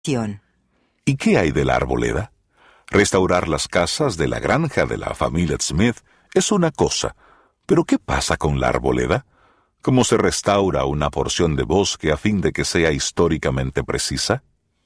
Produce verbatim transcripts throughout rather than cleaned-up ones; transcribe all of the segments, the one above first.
¿Y qué hay de la arboleda? Restaurar las casas de la granja de la familia Smith es una cosa, pero ¿qué pasa con la arboleda? ¿Cómo se restaura una porción de bosque a fin de que sea históricamente precisa?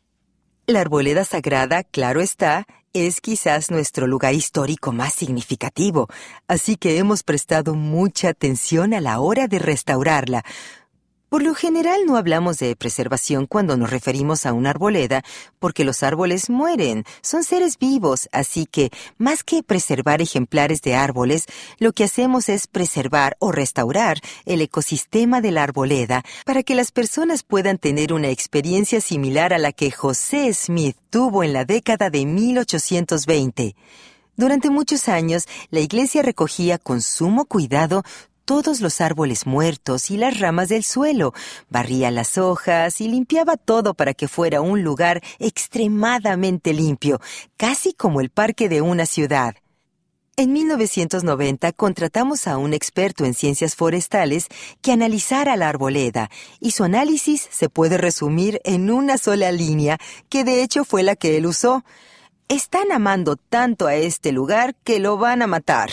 La arboleda sagrada, claro está, es quizás nuestro lugar histórico más significativo, así que hemos prestado mucha atención a la hora de restaurarla. Por lo general no hablamos de preservación cuando nos referimos a una arboleda, porque los árboles mueren, son seres vivos, así que, más que preservar ejemplares de árboles, lo que hacemos es preservar o restaurar el ecosistema de la arboleda para que las personas puedan tener una experiencia similar a la que José Smith tuvo en la década de mil ochocientos veinte. Durante muchos años, la iglesia recogía con sumo cuidado todos los árboles muertos y las ramas del suelo, barría las hojas y limpiaba todo para que fuera un lugar extremadamente limpio, casi como el parque de una ciudad. En mil novecientos noventa contratamos a un experto en ciencias forestales que analizara la arboleda, y su análisis se puede resumir en una sola línea, que de hecho fue la que él usó. Están amando tanto a este lugar que lo van a matar.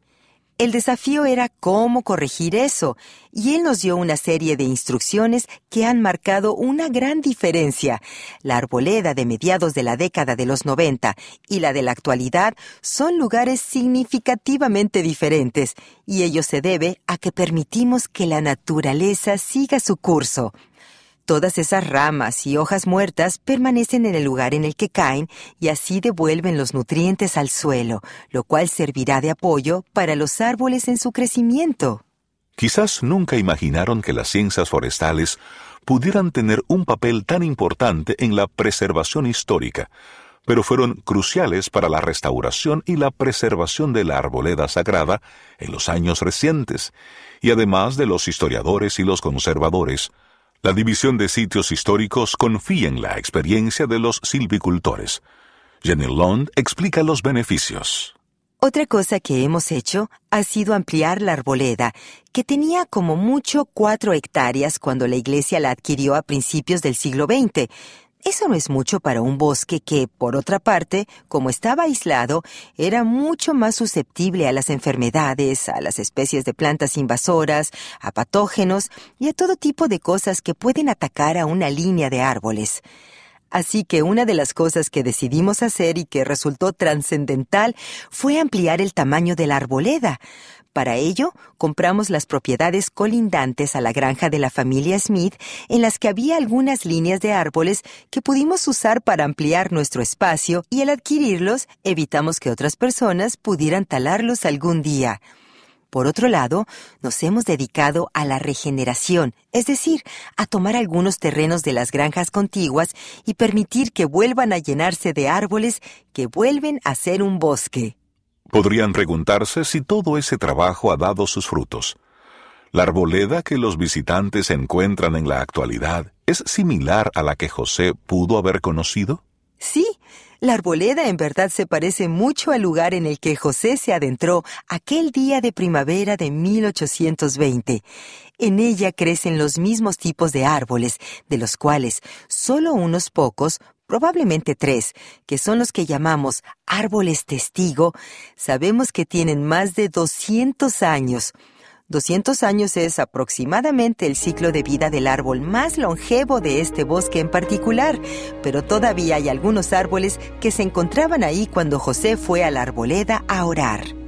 El desafío era cómo corregir eso, y él nos dio una serie de instrucciones que han marcado una gran diferencia. La arboleda de mediados de la década de los noventa y la de la actualidad son lugares significativamente diferentes, y ello se debe a que permitimos que la naturaleza siga su curso. Todas esas ramas y hojas muertas permanecen en el lugar en el que caen y así devuelven los nutrientes al suelo, lo cual servirá de apoyo para los árboles en su crecimiento. Quizás nunca imaginaron que las ciencias forestales pudieran tener un papel tan importante en la preservación histórica, pero fueron cruciales para la restauración y la preservación de la arboleda sagrada en los años recientes, y además de los historiadores y los conservadores, la División de Sitios Históricos confía en la experiencia de los silvicultores. Jenny Lund explica los beneficios. Otra cosa que hemos hecho ha sido ampliar la arboleda, que tenía como mucho cuatro hectáreas cuando la iglesia la adquirió a principios del siglo veinte. Eso no es mucho para un bosque que, por otra parte, como estaba aislado, era mucho más susceptible a las enfermedades, a las especies de plantas invasoras, a patógenos y a todo tipo de cosas que pueden atacar a una línea de árboles. Así que una de las cosas que decidimos hacer y que resultó trascendental fue ampliar el tamaño de la arboleda. Para ello, compramos las propiedades colindantes a la granja de la familia Smith, en las que había algunas líneas de árboles que pudimos usar para ampliar nuestro espacio, y al adquirirlos, evitamos que otras personas pudieran talarlos algún día. Por otro lado, nos hemos dedicado a la regeneración, es decir, a tomar algunos terrenos de las granjas contiguas y permitir que vuelvan a llenarse de árboles que vuelven a ser un bosque. Podrían preguntarse si todo ese trabajo ha dado sus frutos. ¿La arboleda que los visitantes encuentran en la actualidad es similar a la que José pudo haber conocido? Sí, la arboleda en verdad se parece mucho al lugar en el que José se adentró aquel día de primavera de mil ochocientos veinte. En ella crecen los mismos tipos de árboles, de los cuales solo unos pocos, probablemente tres, que son los que llamamos árboles testigo, sabemos que tienen más de doscientos años. doscientos años es aproximadamente el ciclo de vida del árbol más longevo de este bosque en particular, pero todavía hay algunos árboles que se encontraban ahí cuando José fue a la arboleda a orar.